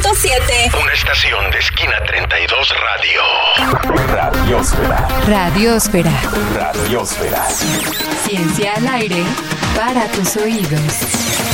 Una estación de Esquina 32 Radio. Radiósfera. Radiósfera. Radiósfera. Ciencia al aire para tus oídos.